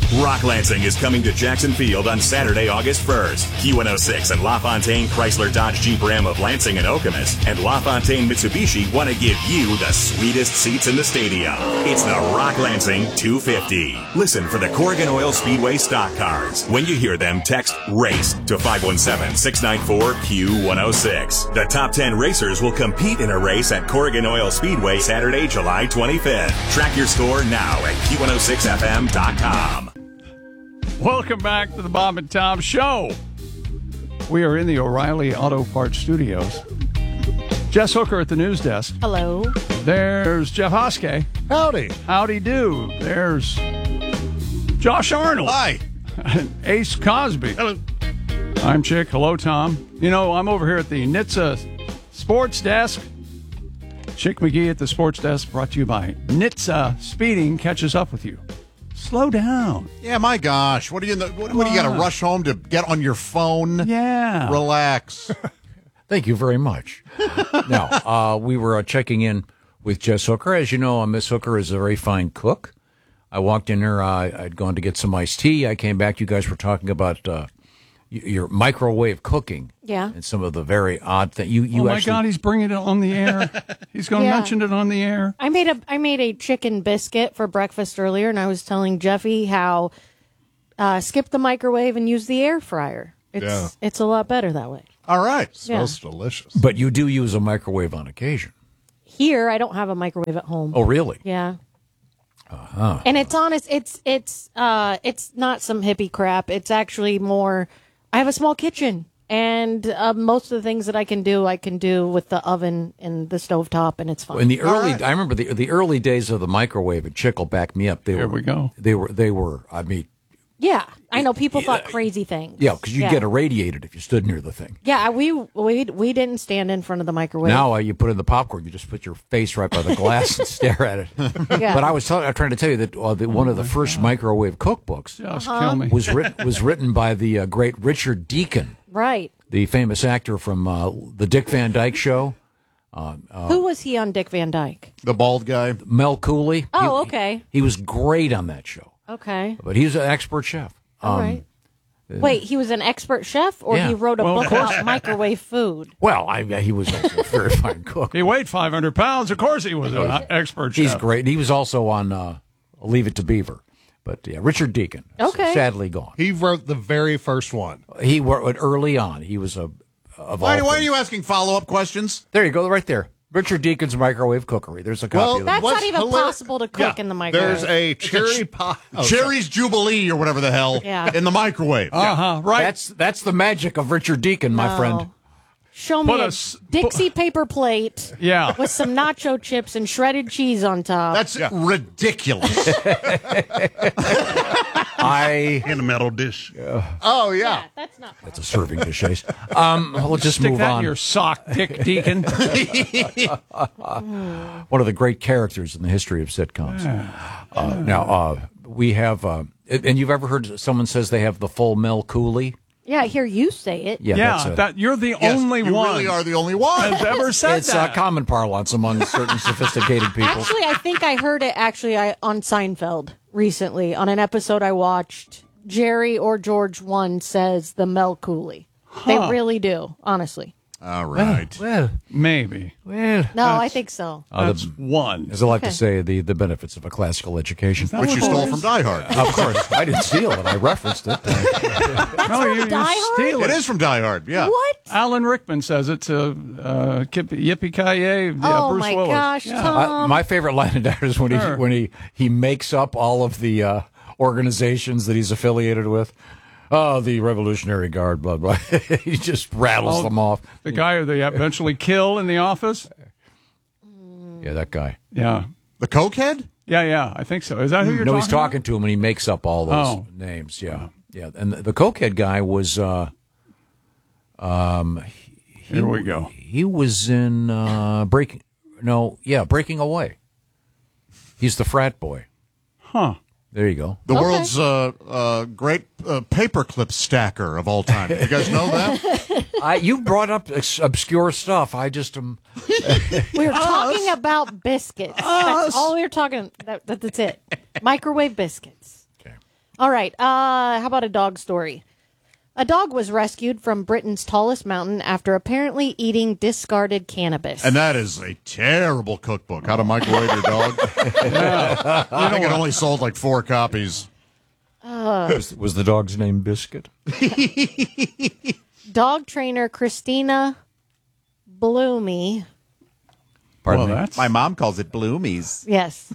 Rock Lansing is coming to Jackson Field on Saturday, August 1st. Q106 and LaFontaine Chrysler Dodge Jeep Ram of Lansing and Okemos and LaFontaine Mitsubishi want to give you the sweetest seats in the stadium. It's the Rock Lansing 250. Listen for the Corrigan Oil Speedway stock cars. When you hear them, text RACE to 517-694-Q106. The top 10 racers will compete in a race at Corrigan Oil Speedway Saturday, July 25th. Track your score now at Q106FM.com. Welcome back to the Bob and Tom Show. We are in the O'Reilly Auto Parts Studios. Jess Hooker at the news desk. Hello. There's Jeff Hoske. Howdy. Howdy do. There's Josh Arnold. Hi. Ace Cosby. Hello. I'm Chick. Hello, Tom. You know, I'm over here at the NHTSA Sports Desk. Chick McGee at the Sports Desk, brought to you by NHTSA. Speeding catches up with you. Slow down. Yeah, my gosh. What do you got to rush home to get on your phone? Yeah. Relax. Thank you very much. Now, we were checking in with Jess Hooker. As you know, Miss Hooker is a very fine cook. I walked in there. I'd gone to get some iced tea. I came back. You guys were talking about your microwave cooking. Yeah. And some of the very odd things. Oh, my God, he's bringing it on the air. He's going to mention it on the air. I made a chicken biscuit for breakfast earlier, and I was telling Jeffy how skip the microwave and use the air fryer. It's a lot better that way. All right. Smells delicious. But you do use a microwave on occasion. Here, I don't have a microwave at home. Oh, really? Yeah. Uh-huh. And it's honest. It's not some hippie crap. It's actually more. I have a small kitchen, and most of the things that I can do with the oven and the stovetop, and it's fine. In the early, I remember the early days of the microwave. And Chick will back me up. Here we go. They were. I mean. Yeah, I know people thought crazy things. Yeah, because you get irradiated if you stood near the thing. Yeah, we didn't stand in front of the microwave. Now you put in the popcorn, you just put your face right by the glass and stare at it. Yeah. But I'm trying to tell you that one of the first microwave cookbooks Just kill me. was written by the great Richard Deacon, Right. the famous actor from the Dick Van Dyke Show. Who was he on Dick Van Dyke? The bald guy. Mel Cooley. Oh, okay. He was great on that show. Okay. But he's an expert chef. All right. Wait, he was an expert chef, or Yeah. he wrote a Well, of book course. about microwave food? Well, he was also a very fine cook. He weighed 500 pounds. Of course he was an expert chef. He's great. And he was also on Leave It to Beaver. But yeah, Richard Deacon. Okay. Sadly gone. He wrote the very first one. He wrote early on. He was Why are you asking follow-up questions? There you go, right there. Richard Deacon's microwave cookery. There's a copy Well, of That's that. not even possible to cook in the microwave. There's a cherry pie. Cherry's Jubilee or whatever the hell Yeah. in the microwave. Right. That's the magic of Richard Deacon, my friend. Show me Put a us- Dixie paper plate Yeah. with some nacho chips and shredded cheese on top. That's ridiculous. In a metal dish. Oh, yeah. yeah, that's not. That's a serving dish, Ace. We'll just Stick move that on. in your sock, Dick Deacon. One of the great characters in the history of sitcoms. Now, we have, and you've ever heard someone says they have the full Mel Cooley? Yeah, I hear you say it. Yeah, that's you're the Yes, only you one really are the only one. has ever said it's that. common parlance among certain sophisticated people. Actually, I think I heard it on Seinfeld recently on an episode I watched. Jerry or George one says the Mel Cooley. They really do, honestly. All right. Well, Maybe. No, I think so. That's one. as I like to say, the benefits of a classical education. Which you stole from Die Hard. Of course, I didn't steal it. I referenced it. No, you Die Hard? steal It it. is from Die Hard, yeah. What? Alan Rickman says it to Yippee-Ki-Yay, Oh, Bruce my Willis. gosh, Tom. My favorite line in that is when he makes up all of the organizations that he's affiliated with. Oh, the Revolutionary Guard, blah, blah. He just rattles them off. The guy who they eventually kill in the office? Yeah, that guy. Yeah. The cokehead? Yeah, I think so. Is that who you're No, talking he's talking to him, and he makes up all those Oh. names. Yeah. And the cokehead guy was... Here we go. He was in Breaking Away. He's the frat boy. Huh. There you go. The world's great paperclip stacker of all time. You guys know that? You brought up obscure stuff. I just We were talking about biscuits. That's all we were talking. That's it. Microwave biscuits. Okay. All right. How about a dog story? A dog was rescued from Britain's tallest mountain after apparently eating discarded cannabis. And that is a terrible cookbook. How to microwave your dog. I think it only sold like 4 copies. Was the dog's name Biscuit? Dog trainer Christina Bloomy. Pardon me? That's My mom calls it Bloomies. Yes.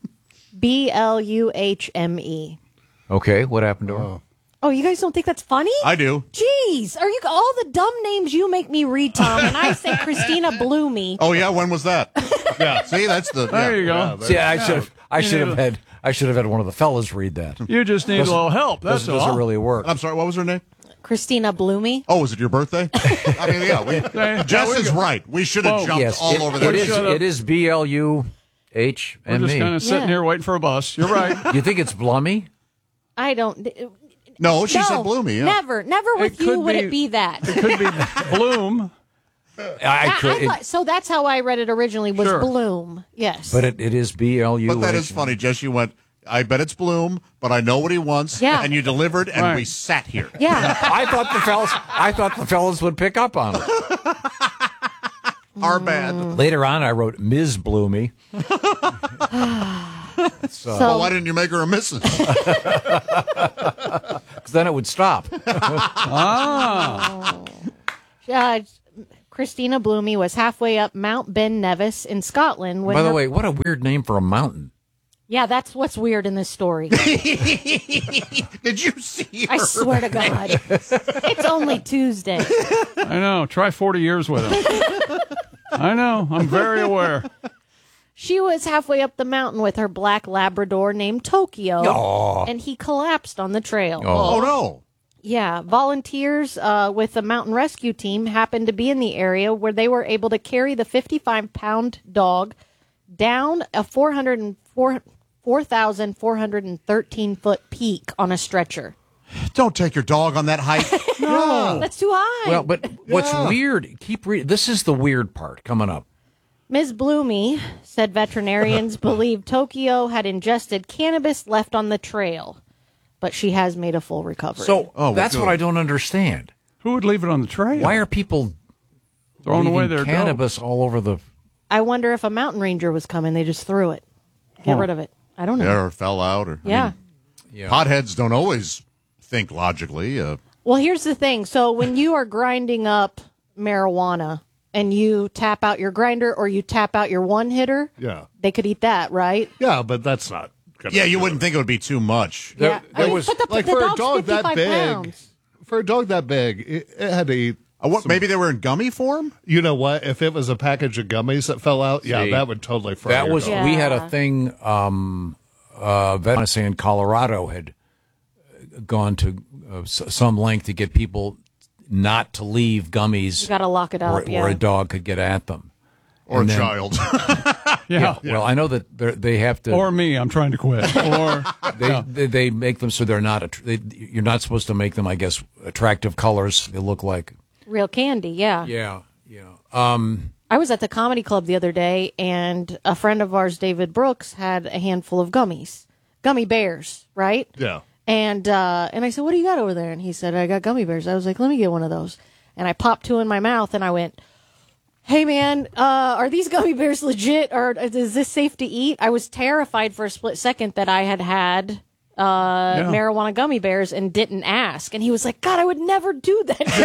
Bluhme. Okay, what happened to her? Oh, you guys don't think that's funny? I do. Jeez, are you all the dumb names you make me read, Tom? And I say Christina Bloomy. Oh, yeah? When was that? Yeah. See, that's the... There you go. See, I should have had one of the fellas read that. You just need a little help. That's Doesn't all. really work. I'm sorry, what was her name? Christina Bloomy. Oh, was it your birthday? I mean, yeah. Jess is right. We should have jumped Yes, all over that. it is We're Bluhme. just kind of sitting Yeah. here waiting for a bus. You're right. You think it's Blummy? I don't. No, she no, said Bloomy. Yeah. Never with It you could would be- it be that. It could be Bloom. I could, thought, so that's how I read it originally was Sure. Bloom. Yes. but it is Bluh. But that is funny, Jess. You went, I bet it's Bloom, but I know what he wants. Yeah. And you delivered, and Right. we sat here. yeah. I thought the fellas would pick up on it. Our bad. Later on, I wrote Ms. Bloomy. So Well, why didn't you make her a Mrs.? Because then it would stop. Christina Bloomy was halfway up Mount Ben Nevis in Scotland when By the her- way, what a weird name for a mountain. Yeah, that's what's weird in this story. Did you see her? I swear to God. It's only Tuesday. I know. Try 40 years with him. I know. I'm very aware. She was halfway up the mountain with her black Labrador named Tokyo, Aw. and he collapsed on the trail. Oh, no. Yeah, volunteers with the mountain rescue team happened to be in the area where they were able to carry the 55-pound dog down a 4,413-foot peak on a stretcher. Don't take your dog on that hike. No. That's too high. Well, but what's weird, keep reading. This is the weird part coming up. Ms. Bloomy said veterinarians believe Tokyo had ingested cannabis left on the trail, but she has made a full recovery. So well, that's good. what I don't understand. Who would leave it on the trail? Why are people throwing away leaving their cannabis all over the... I wonder if a mountain ranger was coming, they just threw it. Get rid of it. I don't know. Yeah, or fell out. Or, Yeah. Potheads don't always think logically. Well, here's the thing. So when you are grinding up marijuana and you tap out your grinder or you tap out your one hitter, Yeah. they could eat that, right? Yeah, but that's not gonna Yeah, you do wouldn't it. think it would be too much. Yeah. I mean, was- but the Like the for a dog's dog that 55 big, pounds. for a dog that big, it had to eat. Maybe they were in gummy form? You know what? If it was a package of gummies that fell out, See, yeah, that would totally fry That your was... dog. We had Yeah. a thing, say in Colorado had gone to some length to get people not to leave gummies You got to lock it up. where a dog could get at them. Or And a then- child. Yeah. Well, I know that they have to... Or me. I'm trying to quit. Or They make them so they're not. You're not supposed to make them, I guess, attractive colors. They look like. Real candy, yeah. Yeah. I was at the comedy club the other day, and a friend of ours, David Brooks, had a handful of gummy bears, right? Yeah. And I said, "What do you got over there?" And he said, "I got gummy bears." I was like, "Let me get one of those." And I popped 2 in my mouth, and I went, "Hey man, are these gummy bears legit, or is this safe to eat?" I was terrified for a split second that I had marijuana gummy bears and didn't ask. And he was like, "God, I would never do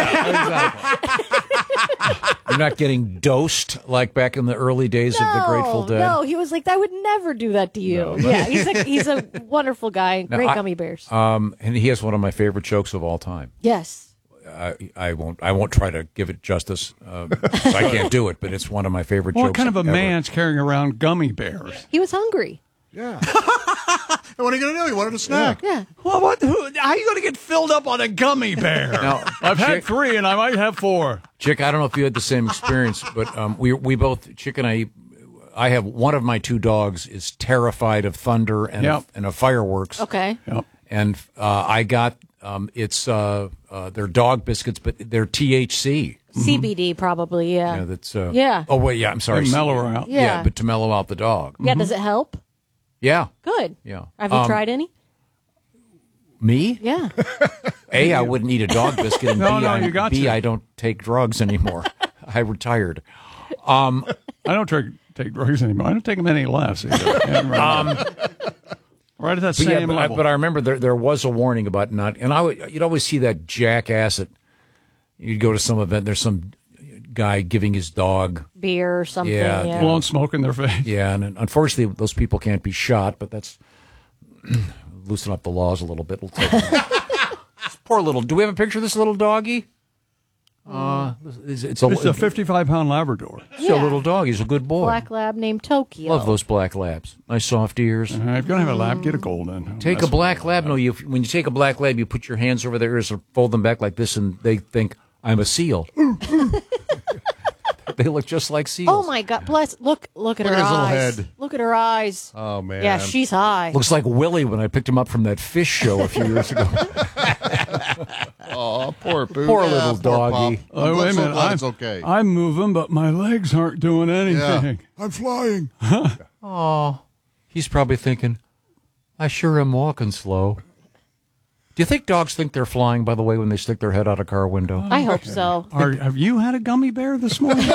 that." You're not getting dosed like back in the early days of the Grateful Dead. No, he was like, "I would never do that to you." Yeah, he's a wonderful guy. Great gummy bears. And he has one of my favorite jokes of all time. Yes. I won't try to give it justice. 'Cause I can't do it, but it's one of my favorite what jokes. kind of a ever. man's carrying around gummy bears? He was hungry. What are you going to do? He wanted a snack. Yeah. Well, how are you going to get filled up on a gummy bear? Now, I've had Chick- 3, and I might have 4. Chick, I don't know if you had the same experience, but we both, Chick and I have one of my 2 dogs is terrified of thunder and of fireworks. Okay. Yep. And I got they're dog biscuits, but they're THC. CBD probably. Yeah. Yeah, that's Yeah. Oh wait, yeah, I'm sorry. They mellow her out. Yeah. but to mellow out the dog. Yeah. Does it help? Yeah. Good. Yeah. Have you tried any? Me? Yeah. A, I wouldn't eat a dog biscuit, and No, B, you got to. I don't take drugs anymore. I retired. I don't take drugs anymore. I don't take them any less. Either. Right at that same level. But I remember there was a warning about not, and you'd always see that jackass at, you'd go to some event, there's some guy giving his dog beer or something. Yeah. blowing smoke in their face. Yeah, and unfortunately, those people can't be shot, but that's loosen up the laws a little bit. It'll take this poor little. Do we have a picture of this little doggy? It's a 55-pound Labrador. It's a little dog. He's a good boy. Black lab named Tokyo. Love those black labs. Nice soft ears. If you're gonna have a lab, get a golden. Take a black lab. No, when you take a black lab, you put your hands over their ears or fold them back like this, and they think I'm a seal. They look just like seals. Oh my God! Bless. Look at her at his eyes. little head. Look at her eyes. Oh, man. Yeah, she's high. Looks like Willie when I picked him up from that fish show a few years ago. Oh, poor Boo. Poor little doggy. Oh, wait a minute. It's okay. I'm moving, but my legs aren't doing anything. I'm flying. Oh, he's probably thinking, I sure am walking slow. Do you think dogs think they're flying, by the way, when they stick their head out a car window? I hope so. Have you had a gummy bear this morning?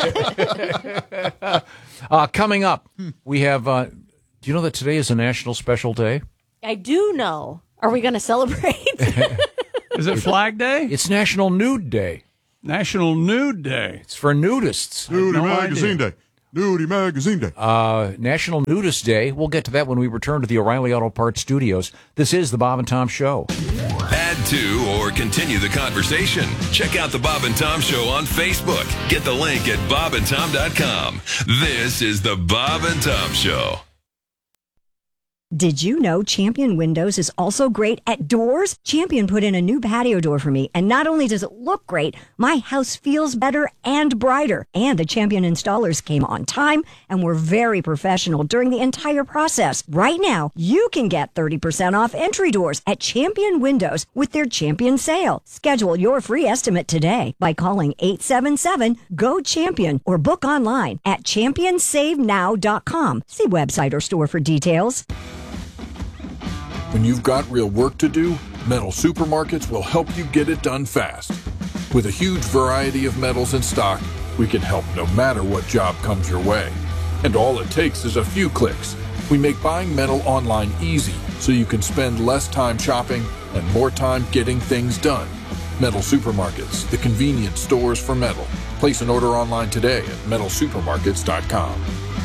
Coming up, we have, do you know that today is a National Special Day? I do know. Are we going to celebrate? Is it Flag Day? It's National Nude Day. National Nude Day. It's for nudists. Nudie no Magazine idea. Day. Nudie Magazine Day. National Nudist Day. We'll get to that when we return to the O'Reilly Auto Parts studios. This is the Bob and Tom Show. Add to or continue the conversation. Check out the Bob and Tom Show on Facebook. Get the link at bobandtom.com. This is the Bob and Tom Show. Did you know Champion Windows is also great at doors? Champion put in a new patio door for me, and not only does it look great, my house feels better and brighter. And the Champion installers came on time and were very professional during the entire process. Right now, you can get 30% off entry doors at Champion Windows with their Champion sale. Schedule your free estimate today by calling 877-GO-CHAMPION or book online at championsavenow.com. See website or store for details. When you've got real work to do, Metal Supermarkets will help you get it done fast. With a huge variety of metals in stock, we can help no matter what job comes your way. And all it takes is a few clicks. We make buying metal online easy so you can spend less time shopping and more time getting things done. Metal Supermarkets, the convenient stores for metal. Place an order online today at metalsupermarkets.com.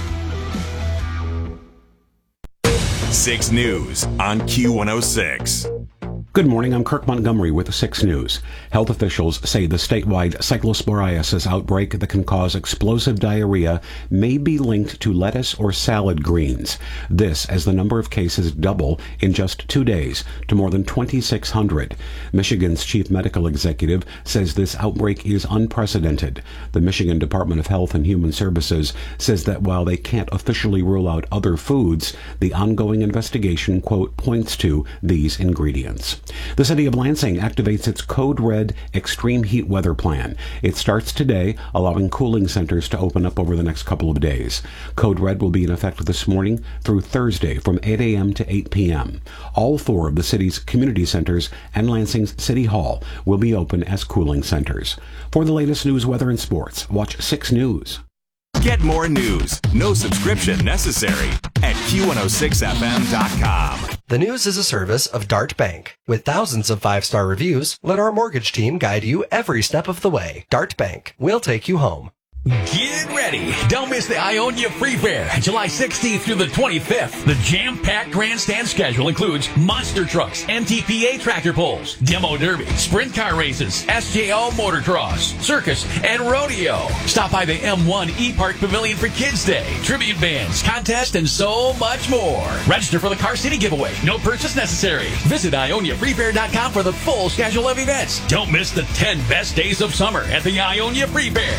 6 News on Q106. Good morning, I'm Kirk Montgomery with 6 News. Health officials say the statewide cyclosporiasis outbreak that can cause explosive diarrhea may be linked to lettuce or salad greens. This as the number of cases double in just 2 days to more than 2,600. Michigan's chief medical executive says this outbreak is unprecedented. The Michigan Department of Health and Human Services says that while they can't officially rule out other foods, the ongoing investigation, quote, points to these ingredients. The city of Lansing activates its Code Red extreme heat weather plan. It starts today, allowing cooling centers to open up over the next couple of days. Code Red will be in effect this morning through Thursday from 8 a.m. to 8 p.m. All 4 of the city's community centers and Lansing's City Hall will be open as cooling centers. For the latest news, weather, and sports, watch 6 News. Get more news, no subscription necessary, at Q106FM.com. The News is a service of Dart Bank. With thousands of 5-star reviews, let our mortgage team guide you every step of the way. Dart Bank. We'll take you home. Get ready. Don't miss the Ionia Free Fair, July 16th through the 25th. The jam-packed grandstand schedule includes monster trucks, MTPA tractor pulls, demo derby, sprint car races, SJO motocross, circus, and rodeo. Stop by the M1 E-Park Pavilion for Kids Day, tribute bands, contest, and so much more. Register for the Car City giveaway. No purchase necessary. Visit IoniaFreeFair.com for the full schedule of events. Don't miss the 10 best days of summer at the Ionia Free Fair.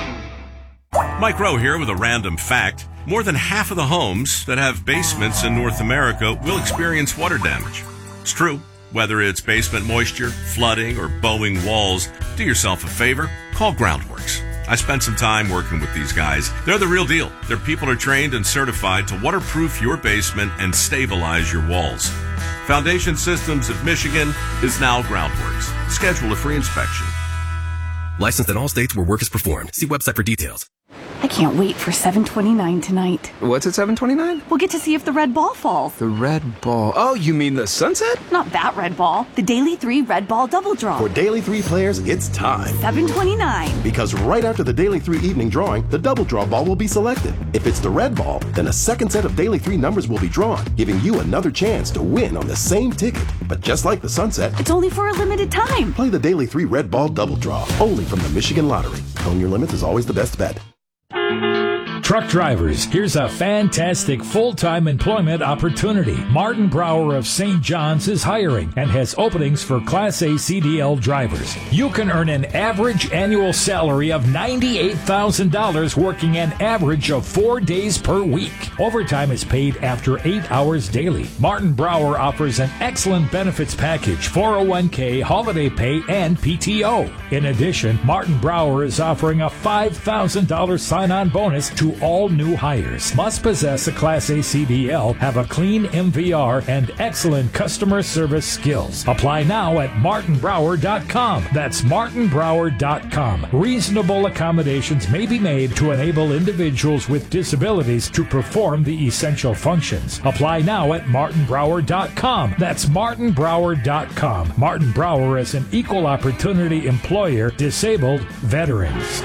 Mike Rowe here with a random fact. More than half of the homes that have basements in North America will experience water damage. It's true. Whether it's basement moisture, flooding, or bowing walls, do yourself a favor. Call Groundworks. I spent some time working with these guys. They're the real deal. Their people are trained and certified to waterproof your basement and stabilize your walls. Foundation Systems of Michigan is now Groundworks. Schedule a free inspection. Licensed in all states where work is performed. See website for details. I can't wait for 7:29 tonight. What's at 7:29? We'll get to see if the red ball falls. The red ball. Oh, you mean the sunset? Not that red ball. The Daily 3 Red Ball Double Draw. For Daily 3 players, it's time. 7:29. Because right after the Daily 3 evening drawing, the double draw ball will be selected. If it's the red ball, then a second set of Daily 3 numbers will be drawn, giving you another chance to win on the same ticket. But just like the sunset, it's only for a limited time. Play the Daily 3 Red Ball Double Draw, only from the Michigan Lottery. Knowing your limits is always the best bet. Truck drivers, here's a fantastic full-time employment opportunity. Martin Brower of St. John's is hiring and has openings for Class A CDL drivers. You can earn an average annual salary of $98,000 working an average of 4 days per week. Overtime is paid after 8 hours daily. Martin Brower offers an excellent benefits package, 401k, holiday pay, and PTO. In addition, Martin Brower is offering a $5,000 sign-on bonus to all new hires. Must possess a Class A CDL, have a clean MVR, and excellent customer service skills. Apply now at martinbrower.com. That's martinbrower.com. Reasonable accommodations may be made to enable individuals with disabilities to perform the essential functions. Apply now at martinbrower.com. That's martinbrower.com. Martin Brower is an equal opportunity employer, disabled veterans.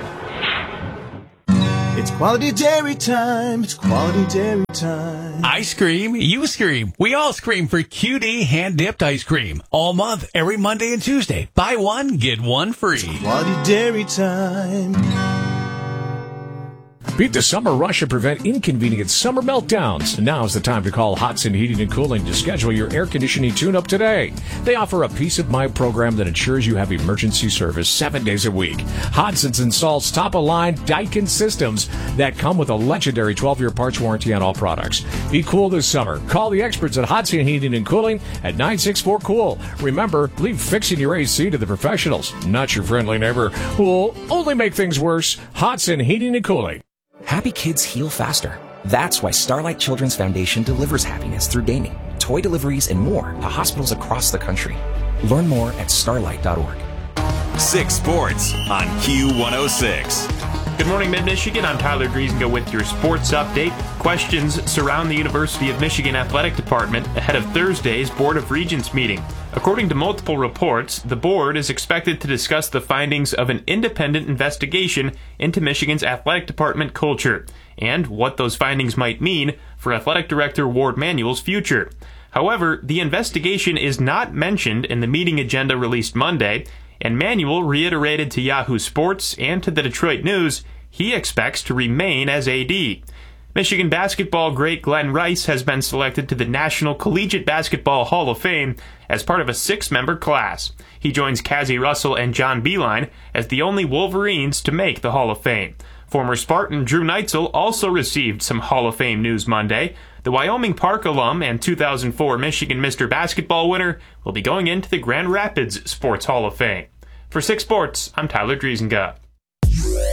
It's quality dairy time. It's quality dairy time. I scream, you scream. We all scream for QD hand-dipped ice cream. All month, every Monday and Tuesday. Buy one, get one free. It's quality dairy time. Beat the summer rush and prevent inconvenient summer meltdowns. Now's the time to call Hodson Heating and Cooling to schedule your air conditioning tune-up today. They offer a peace of mind program that ensures you have emergency service 7 days a week. Hodson's installs top-of-line Daikin systems that come with a legendary 12-year parts warranty on all products. Be cool this summer. Call the experts at Hodson Heating and Cooling at 964-COOL. Remember, leave fixing your AC to the professionals, not your friendly neighbor who will only make things worse. Hodson Heating and Cooling. Happy kids heal faster. That's why Starlight Children's Foundation delivers happiness through gaming, toy deliveries, and more to hospitals across the country. Learn more at starlight.org. 6 Sports on Q106. Good morning, Mid-Michigan. I'm Tyler Driesinga with your sports update. Questions surround the University of Michigan Athletic Department ahead of Thursday's Board of Regents meeting. According to multiple reports, the board is expected to discuss the findings of an independent investigation into Michigan's athletic department culture and what those findings might mean for Athletic Director Ward Manuel's future. However, the investigation is not mentioned in the meeting agenda released Monday, and Manuel reiterated to Yahoo Sports and to the Detroit News he expects to remain as AD. Michigan basketball great Glenn Rice has been selected to the National Collegiate Basketball Hall of Fame as part of a 6-member class. He joins Cassie Russell and John Beilein as the only Wolverines to make the Hall of Fame. Former Spartan Drew Neitzel also received some Hall of Fame news Monday. The Wyoming Park alum and 2004 Michigan Mr. Basketball winner will be going into the Grand Rapids Sports Hall of Fame. For 6 Sports, I'm Tyler Driesinga.